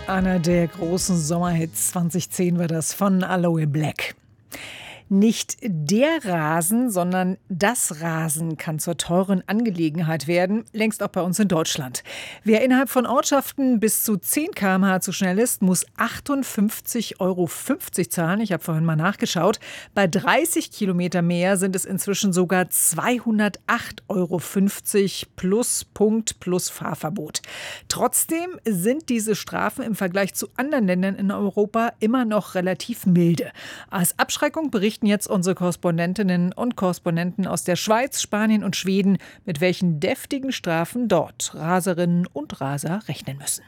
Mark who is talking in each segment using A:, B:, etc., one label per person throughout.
A: Einer der großen Sommerhits 2010 war das von Aloe Blacc. Nicht der Rasen, sondern das Rasen kann zur teuren Angelegenheit werden, längst auch bei uns in Deutschland. Wer innerhalb von Ortschaften bis zu 10 km/h zu schnell ist, muss 58,50 € zahlen. Ich habe vorhin mal nachgeschaut. Bei 30 Kilometer mehr sind es inzwischen sogar 208,50 € plus Punkt plus Fahrverbot. Trotzdem sind diese Strafen im Vergleich zu anderen Ländern in Europa immer noch relativ milde. Als Abschreckung berichten jetzt unsere Korrespondentinnen und Korrespondenten aus der Schweiz, Spanien und Schweden, mit welchen deftigen Strafen dort Raserinnen und Raser rechnen müssen.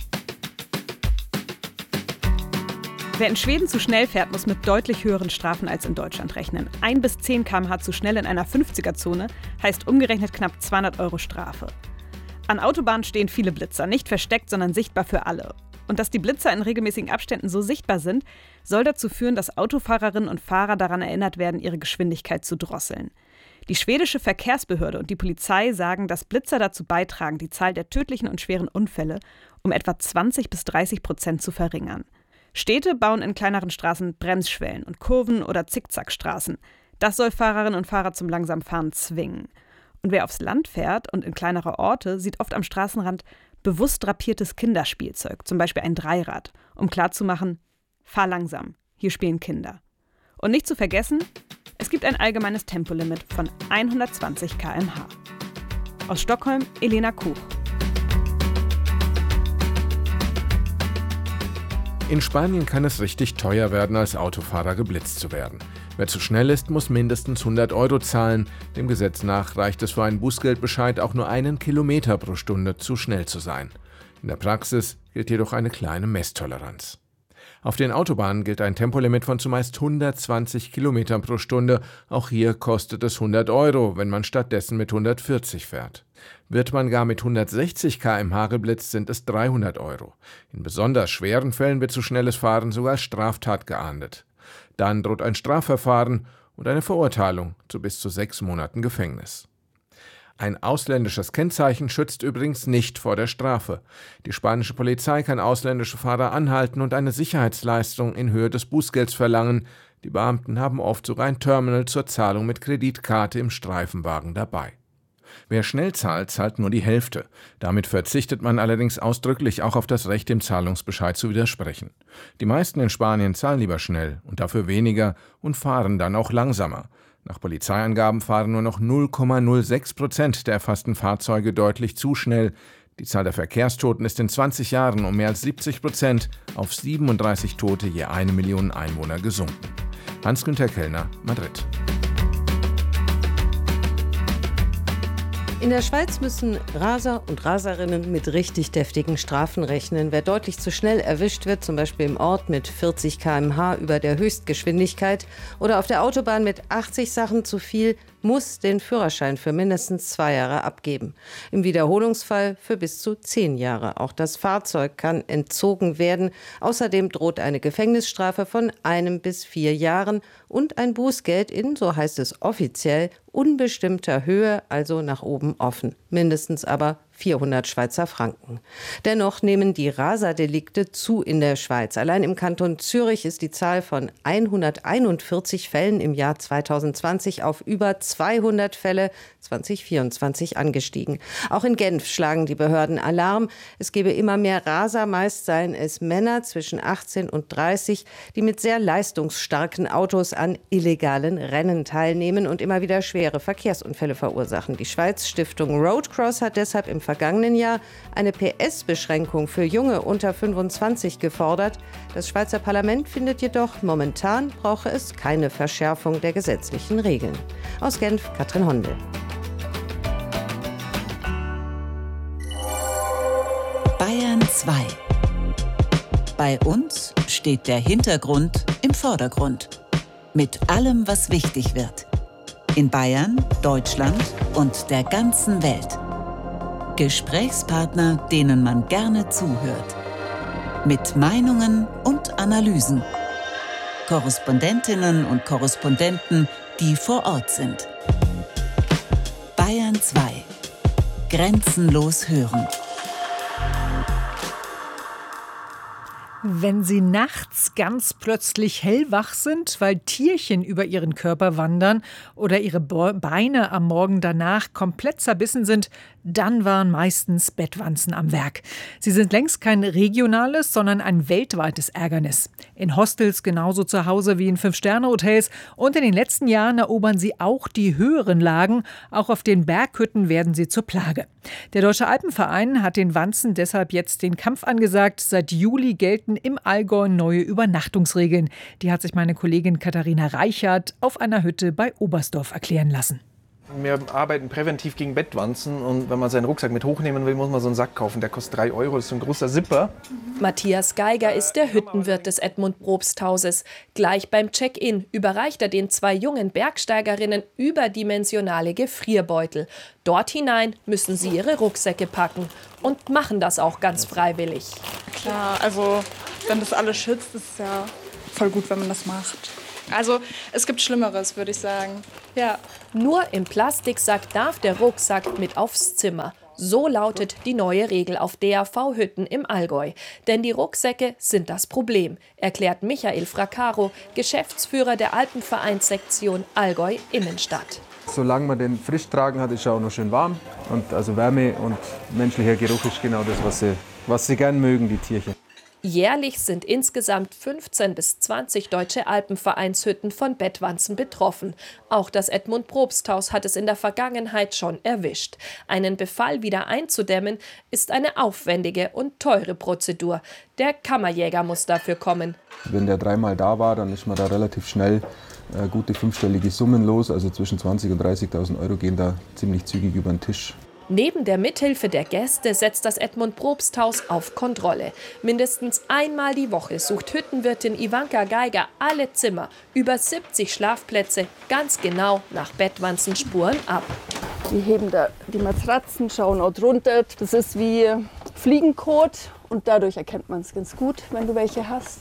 B: Wer in Schweden zu schnell fährt, muss mit deutlich höheren Strafen als in Deutschland rechnen. 1 bis 10 km/h zu schnell in einer 50er-Zone heißt umgerechnet knapp 200 € Strafe. An Autobahnen stehen viele Blitzer, nicht versteckt, sondern sichtbar für alle. Und dass die Blitzer in regelmäßigen Abständen so sichtbar sind, soll dazu führen, dass Autofahrerinnen und Fahrer daran erinnert werden, ihre Geschwindigkeit zu drosseln. Die schwedische Verkehrsbehörde und die Polizei sagen, dass Blitzer dazu beitragen, die Zahl der tödlichen und schweren Unfälle um etwa 20-30% zu verringern. Städte bauen in kleineren Straßen Bremsschwellen und Kurven oder Zickzackstraßen. Das soll Fahrerinnen und Fahrer zum Langsamfahren zwingen. Und wer aufs Land fährt und in kleinere Orte, sieht oft am Straßenrand bewusst drapiertes Kinderspielzeug, zum Beispiel ein Dreirad, um klarzumachen, fahr langsam, hier spielen Kinder. Und nicht zu vergessen, es gibt ein allgemeines Tempolimit von 120 km/h. Aus Stockholm, Elena Kuch.
C: In Spanien kann es richtig teuer werden, als Autofahrer geblitzt zu werden. Wer zu schnell ist, muss mindestens 100 € zahlen. Dem Gesetz nach reicht es für einen Bußgeldbescheid auch nur 1 Kilometer pro Stunde zu schnell zu sein. In der Praxis gilt jedoch eine kleine Messtoleranz. Auf den Autobahnen gilt ein Tempolimit von zumeist 120 Kilometern pro Stunde. Auch hier kostet es 100 €, wenn man stattdessen mit 140 fährt. Wird man gar mit 160 km/h geblitzt, sind es 300 €. In besonders schweren Fällen wird zu schnelles Fahren sogar als Straftat geahndet. Dann droht ein Strafverfahren und eine Verurteilung zu bis zu 6 Monaten Gefängnis. Ein ausländisches Kennzeichen schützt übrigens nicht vor der Strafe. Die spanische Polizei kann ausländische Fahrer anhalten und eine Sicherheitsleistung in Höhe des Bußgelds verlangen. Die Beamten haben oft sogar ein Terminal zur Zahlung mit Kreditkarte im Streifenwagen dabei. Wer schnell zahlt, zahlt nur die Hälfte. Damit verzichtet man allerdings ausdrücklich auch auf das Recht, dem Zahlungsbescheid zu widersprechen. Die meisten in Spanien zahlen lieber schnell und dafür weniger und fahren dann auch langsamer. Nach Polizeiangaben fahren nur noch 0,06% der erfassten Fahrzeuge deutlich zu schnell. Die Zahl der Verkehrstoten ist in 20 Jahren um mehr als 70% auf 37 Tote je 1 Million Einwohner gesunken. Hans-Günter Kellner, Madrid.
D: In der Schweiz müssen Raser und Raserinnen mit richtig deftigen Strafen rechnen. Wer deutlich zu schnell erwischt wird, zum Beispiel im Ort mit 40 km/h über der Höchstgeschwindigkeit oder auf der Autobahn mit 80 Sachen zu viel, muss den Führerschein für mindestens 2 Jahre abgeben. Im Wiederholungsfall für bis zu 10 Jahre. Auch das Fahrzeug kann entzogen werden. Außerdem droht eine Gefängnisstrafe von 1 bis 4 Jahren und ein Bußgeld in, so heißt es offiziell, unbestimmter Höhe, also nach oben offen. Mindestens aber 400 Schweizer Franken. Dennoch nehmen die Raserdelikte zu in der Schweiz. Allein im Kanton Zürich ist die Zahl von 141 Fällen im Jahr 2020 auf über 200 Fälle 2024 angestiegen. Auch in Genf schlagen die Behörden Alarm. Es gebe immer mehr Raser, meist seien es Männer zwischen 18 und 30, die mit sehr leistungsstarken Autos an illegalen Rennen teilnehmen und immer wieder schwere Verkehrsunfälle verursachen. Die Schweiz Stiftung Roadcross hat deshalb im vergangenen Jahr eine PS-Beschränkung für Junge unter 25 gefordert. Das Schweizer Parlament findet jedoch, momentan brauche es keine Verschärfung der gesetzlichen Regeln. Aus Genf, Katrin Hondel.
E: Bayern 2. Bei uns steht der Hintergrund im Vordergrund. Mit allem, was wichtig wird. In Bayern, Deutschland und der ganzen Welt. Gesprächspartner, denen man gerne zuhört. Mit Meinungen und Analysen. Korrespondentinnen und Korrespondenten, die vor Ort sind. Bayern 2. Grenzenlos hören.
A: Wenn sie nachts ganz plötzlich hellwach sind, weil Tierchen über ihren Körper wandern oder ihre Beine am Morgen danach komplett zerbissen sind, dann waren meistens Bettwanzen am Werk. Sie sind längst kein regionales, sondern ein weltweites Ärgernis. In Hostels genauso zu Hause wie in 5-Sterne-Hotels. Und in den letzten Jahren erobern sie auch die höheren Lagen. Auch auf den Berghütten werden sie zur Plage. Der Deutsche Alpenverein hat den Wanzen deshalb jetzt den Kampf angesagt. Seit Juli gelten im Allgäu neue Übernachtungsregeln. Die hat sich meine Kollegin Katharina Reichert auf einer Hütte bei Oberstdorf erklären lassen.
F: Wir arbeiten präventiv gegen Bettwanzen und wenn man seinen Rucksack mit hochnehmen will, muss man so einen Sack kaufen. Der kostet 3 €, das ist so ein großer Zipper.
G: Matthias Geiger ist der Hüttenwirt des Edmund-Probst-Hauses. Gleich beim Check-in überreicht er den 2 jungen Bergsteigerinnen überdimensionale Gefrierbeutel. Dort hinein müssen sie ihre Rucksäcke packen und machen das auch ganz freiwillig.
H: Klar, also wenn das alles schützt, ist es ja voll gut, wenn man das macht. Also es gibt Schlimmeres, würde ich sagen. Ja.
G: Nur im Plastiksack darf der Rucksack mit aufs Zimmer. So lautet die neue Regel auf DAV-Hütten im Allgäu. Denn die Rucksäcke sind das Problem, erklärt Michael Fraccaro, Geschäftsführer der Alpenvereinssektion Allgäu Innenstadt.
I: Solange man den frisch tragen hat, ist er auch noch schön warm. Und also Wärme und menschlicher Geruch ist genau das, was sie gern mögen, die Tierchen.
G: Jährlich sind insgesamt 15 bis 20 deutsche Alpenvereinshütten von Bettwanzen betroffen. Auch das Edmund-Probst-Haus hat es in der Vergangenheit schon erwischt. Einen Befall wieder einzudämmen, ist eine aufwendige und teure Prozedur. Der Kammerjäger muss dafür kommen.
I: Wenn der 3-mal da war, dann ist man da relativ schnell gute 5-stellige Summen los. Also zwischen 20.000 und 30.000 € gehen da ziemlich zügig über den Tisch.
G: Neben der Mithilfe der Gäste setzt das Edmund-Probst-Haus auf Kontrolle. Mindestens einmal die Woche sucht Hüttenwirtin Ivanka Geiger alle Zimmer, über 70 Schlafplätze, ganz genau nach Bettwanzenspuren ab.
J: Wir heben da die Matratzen, schauen auch drunter. Das ist wie Fliegenkot und dadurch erkennt man es ganz gut, wenn du welche hast.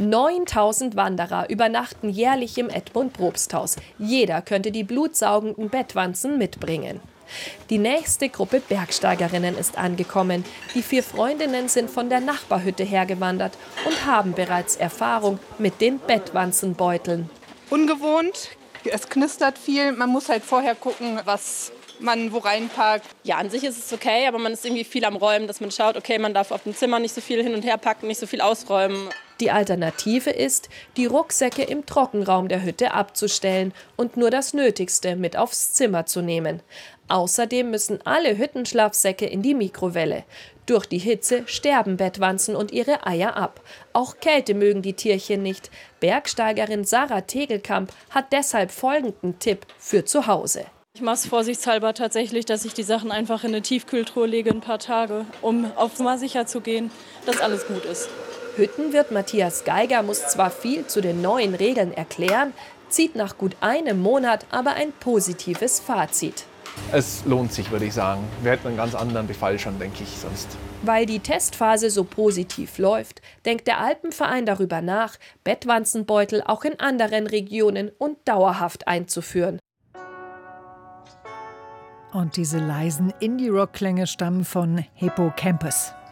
G: 9.000 Wanderer übernachten jährlich im Edmund-Probst-Haus. Jeder könnte die blutsaugenden Bettwanzen mitbringen. Die nächste Gruppe Bergsteigerinnen ist angekommen. Die 4 Freundinnen sind von der Nachbarhütte hergewandert und haben bereits Erfahrung mit den Bettwanzenbeuteln.
H: Ungewohnt, es knistert viel. Man muss halt vorher gucken, was man wo reinpackt.
K: Ja, an sich ist es okay, aber man ist irgendwie viel am Räumen, dass man schaut, okay, man darf auf dem Zimmer nicht so viel hin und her packen, nicht so viel ausräumen.
G: Die Alternative ist, die Rucksäcke im Trockenraum der Hütte abzustellen und nur das Nötigste mit aufs Zimmer zu nehmen. Außerdem müssen alle Hüttenschlafsäcke in die Mikrowelle. Durch die Hitze sterben Bettwanzen und ihre Eier ab. Auch Kälte mögen die Tierchen nicht. Bergsteigerin Sarah Tegelkamp hat deshalb folgenden Tipp für zu Hause.
K: Ich mache es vorsichtshalber tatsächlich, dass ich die Sachen einfach in eine Tiefkühltruhe lege, ein paar Tage, um auf Nummer sicher zu gehen, dass alles gut ist.
G: Hüttenwirt Matthias Geiger muss zwar viel zu den neuen Regeln erklären, zieht nach gut einem Monat aber ein positives Fazit.
F: Es lohnt sich, würde ich sagen. Wir hätten einen ganz anderen Befall schon, denke ich, sonst.
G: Weil die Testphase so positiv läuft, denkt der Alpenverein darüber nach, Bettwanzenbeutel auch in anderen Regionen und dauerhaft einzuführen.
A: Und diese leisen Indie-Rock-Klänge stammen von Hippocampus.